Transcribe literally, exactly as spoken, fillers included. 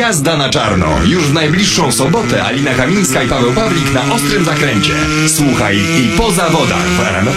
Jazda na czarno. Już w najbliższą sobotę Alina Kamińska i Paweł Pawlik na Ostrym Zakręcie. Słuchaj i po zawodach w R M F